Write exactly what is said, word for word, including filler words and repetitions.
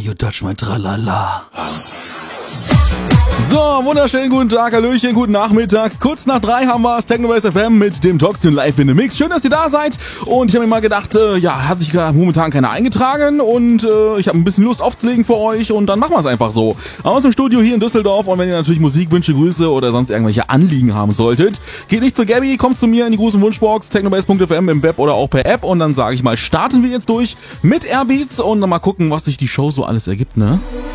You touch my Tralala. So, wunderschönen guten Tag, Hallöchen, guten Nachmittag. Kurz nach drei haben wir es, Technobase F M mit dem Talkstone Live in the Mix. Schön, dass ihr da seid. Und ich habe mir mal gedacht, äh, ja, hat sich momentan keiner eingetragen. Und äh, ich habe ein bisschen Lust aufzulegen für euch. Und dann machen wir es einfach so. Aus dem Studio hier in Düsseldorf. Und wenn ihr natürlich Musikwünsche, Grüße oder sonst irgendwelche Anliegen haben solltet, geht nicht zu Gabby, kommt zu mir in die große Wunschbox, technobase punkt f m im Web oder auch per App. Und dann sage ich mal, starten wir jetzt durch mit Airbeats und dann mal gucken, was sich die Show so alles ergibt, ne?